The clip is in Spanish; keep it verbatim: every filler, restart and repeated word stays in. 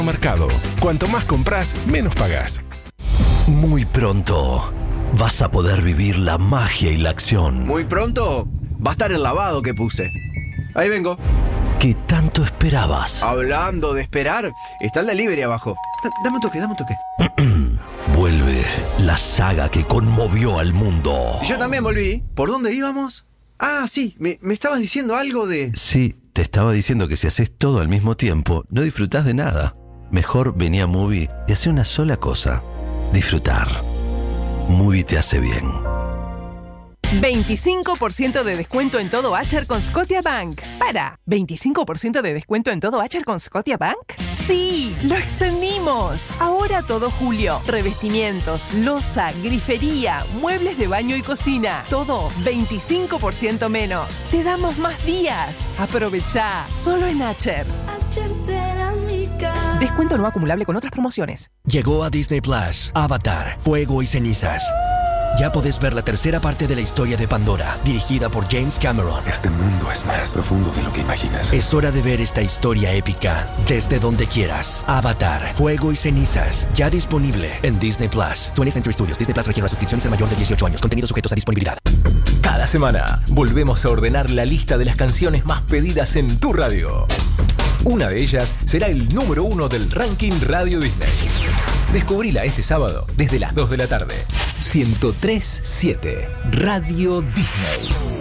Mercado. Cuanto más compras, menos pagás. Muy pronto vas a poder vivir la magia y la acción. Muy pronto va a estar el lavado que puse. Ahí vengo. ¿Qué tanto esperabas? Hablando de esperar, está el delivery abajo. D- dame un toque, dame un toque. Vuelve la saga que conmovió al mundo. Y yo también volví. ¿Por dónde íbamos? Ah, sí, me, me estabas diciendo algo de... Sí, te estaba diciendo que si haces todo al mismo tiempo, no disfrutás de nada. Mejor vení a Movie y hace una sola cosa: disfrutar. Movie te hace bien. veinticinco por ciento de descuento en todo Acher con Scotiabank. Para, ¿veinticinco por ciento de descuento en todo Acher con Scotiabank? ¡Sí! ¡Lo extendimos! Ahora todo julio. Revestimientos, loza, grifería, muebles de baño y cocina. Todo veinticinco por ciento menos. Te damos más días. Aprovechá. Solo en Acher. Acher Cerámica. Descuento no acumulable con otras promociones. Llegó a Disney Plus, Avatar, Fuego y Cenizas. Ya podés ver la tercera parte de la historia de Pandora, dirigida por James Cameron. Este mundo es más profundo de lo que imaginas. Es hora de ver esta historia épica desde donde quieras. Avatar, Fuego y Cenizas, ya disponible en Disney Plus. twentieth Century Studios. Disney Plus requiere una suscripción y ser mayor de dieciocho años. Contenidos sujetos a disponibilidad. Cada semana volvemos a ordenar la lista de las canciones más pedidas en tu radio. Una de ellas será el número uno del ranking Radio Disney. Descubrila este sábado desde las dos de la tarde. ciento tres punto siete Radio Disney.